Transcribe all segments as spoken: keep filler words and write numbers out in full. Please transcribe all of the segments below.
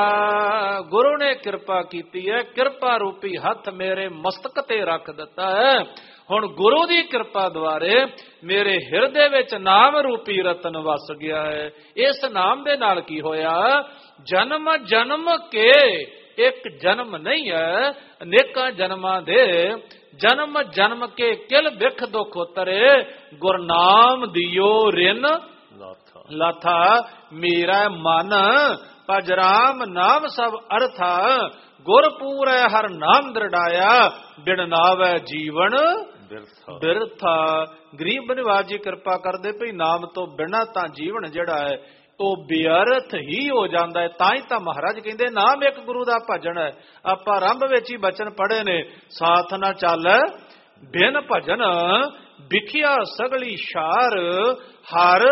ਗੁਰੂ ਨੇ ਕਿਰਪਾ ਕੀਤੀ ਹੈ, ਕਿਰਪਾ ਰੂਪੀ ਹੱਥ ਮੇਰੇ ਮਸਤਕ ਤੇ ਰੱਖ ਦਿੱਤਾ ਹੈ। ਹੁਣ ਗੁਰੂ ਦੀ ਕਿਰਪਾ ਦੁਆਰੇ ਮੇਰੇ ਹਿਰਦੇ ਵਿੱਚ ਨਾਮ ਰੂਪੀ ਰਤਨ ਵਸ ਗਿਆ ਹੈ। ਇਸ ਨਾਮ ਦੇ ਨਾਲ ਕੀ ਹੋਇਆ? ਜਨਮ ਜਨਮ ਕੇ ਇੱਕ ਜਨਮ ਨਹੀਂ ਹੈ, ਅਨੇਕਾਂ ਜਨਮਾਂ ਦੇ ਜਨਮ ਜਨਮ ਕੇ ਕਿਲ ਬਿਖ ਦੁਖ ਉਤਰੇ, ਗੁਰਨਾਮ ਦਿਓ ਰਿਨ ਲਾਥਾ। ਮੇਰਾ ਮਨ ਭਜ ਰਾਮ ਨਾਮ ਸਭ ਅਰਥਾ, ਗੁਰਪੂਰ ਹੈ ਹਰ ਨਾਮ ਦ੍ਰਿੜਾਇਆ, ਬਿਨ ਨਾਵੈ ਜੀਵਨ ਬਿਰਥਾ। ਗਰੀਬ ਨਿਵਾਜ ਜੀ ਕਿਰਪਾ ਕਰਦੇ ਭਈ ਨਾਮ ਤੋਂ ਬਿਨਾਂ ਤਾਂ ਜੀਵਨ ਜਿਹੜਾ ਹੈ ਉਹ ਬੇਅਰਥ ਹੀ ਹੋ ਜਾਂਦਾ ਹੈ। ਤਾਂ ਹੀ ਤਾਂ ਮਹਾਰਾਜ ਕਹਿੰਦੇ ਨਾਮ ਇੱਕ ਗੁਰੂ ਦਾ ਭਜਨ ਹੈ। ਆਪਾਂ ਆਰੰਭ ਵਿੱਚ ਹੀ ਬਚਨ ਪੜ੍ਹੇ ਨੇ, ਸਾਥ ਨਾ ਚੱਲ ਬਿਨ ਭਜਨ, ਵਿਖਿਆ ਸਗਲੀ ਸ਼ਾਰ, ਹਰ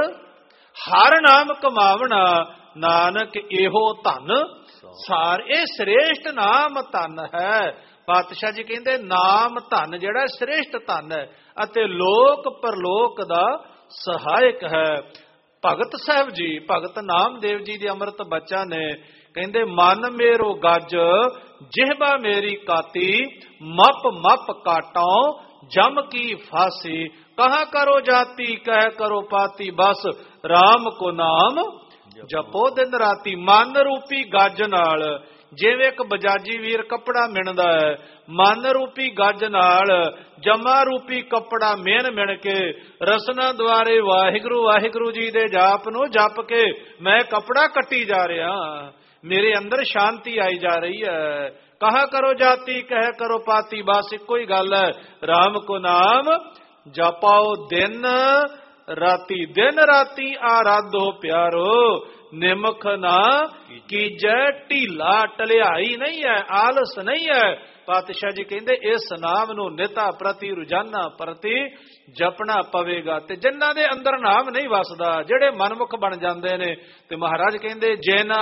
ਹਰ ਨਾਮ ਕਮਾਵਣਾ, ਨਾਨਕ ਇਹੋ ਧਨ ਸਾਰ। ਇਹ ਸ੍ਰੇਸ਼ਟ ਨਾਮ ਧਨ ਹੈ। ਪਾਤਸ਼ਾਹ ਜੀ ਕਹਿੰਦੇ ਨਾਮ ਧਨ ਜਿਹੜਾ ਸ੍ਰੇਸ਼ਟ ਧਨ ਹੈ ਅਤੇ ਲੋਕ ਪਰਲੋਕ ਦਾ ਸਹਾਇਕ ਹੈ। ਭਗਤ ਸਾਹਿਬ ਜੀ, ਭਗਤ ਨਾਮਦੇਵ ਜੀ ਦੇ ਅੰਮ੍ਰਿਤ ਬਚਨ ਨੇ, ਕਹਿੰਦੇ ਮਨ ਮੇਰੋ ਗੱਜ, ਜਿਹਬਾ ਮੇਰੀ ਕਾਤੀ, ਮਪ ਮਪ ਕਾਟਾਂ ਜਮ ਕੀ ਫਾਸੀ, ਕਹਾ ਕਰੋ ਜਾਤੀ ਕਹਿ ਕਰੋ ਪਾਤੀ, ਬਸ ਰਾਮ ਕੋ ਨਾਮ ਜਪੋ ਦਿਨ ਰਾਤੀ। ਮਨ ਰੂਪੀ ਗੱਜ ਨਾਲ, ਜਿਵੇਂ ਇੱਕ ਬਜਾਜੀ ਵੀਰ ਕੱਪੜਾ ਮਿਣਦਾ ਹੈ, ਮਨ ਰੂਪੀ ਗੱਜ ਨਾਲ ਜਮਾ ਰੂਪੀ ਕੱਪੜਾ ਮਿਣ ਮਿਣ ਕੇ ਰਸਨਾ ਦੁਆਰੇ ਵਾਹਿਗੁਰੂ ਵਾਹਿਗੁਰੂ ਜੀ ਦੇ ਜਾਪ ਨੂੰ ਜਪ ਕੇ ਮੈਂ ਕੱਪੜਾ ਕੱਟੀ ਜਾ ਰਿਹਾ, ਮੇਰੇ ਅੰਦਰ ਸ਼ਾਂਤੀ ਆਈ ਜਾ ਰਹੀ ਹੈ। ਕਹਾ ਕਰੋ ਜਾਤੀ ਕਹਿ ਕਰੋ ਪਾਤੀ, ਬਸ ਇੱਕੋ ਹੀ ਗੱਲ ਹੈ, ਰਾਮ ਕੋ ਨਾਮ ਜਪਾਓ ਦਿਨ ਰਾਤੀ। ਦਿਨ ਰਾਤੀ ਆਰਾਧੋ ਪਿਆਰੋ, ਨਿਮਖ ਨਾ ਕੀਜੈ ਢੀਲਾ, ਟਲਿਆਈ ਨਹੀਂ ਹੈ, ਆਲਸ ਨਹੀਂ ਹੈ। ਪਾਤਸ਼ਾਹ ਜੀ ਕਹਿੰਦੇ ਇਸ ਨਾਮ ਨੂੰ ਨਿਤਾ ਪ੍ਰਤੀ ਰੋਜ਼ਾਨਾ ਪ੍ਰਤੀ ਜਪਣਾ ਪਵੇਗਾ। ਤੇ ਜਿਨ੍ਹਾਂ ਦੇ ਅੰਦਰ ਨਾਮ ਨਹੀਂ ਵਸਦਾ, ਜਿਹੜੇ ਮਨਮੁਖ ਬਣ ਜਾਂਦੇ ਨੇ, ਤੇ ਮਹਾਰਾਜ ਕਹਿੰਦੇ ਜੇ ਨਾ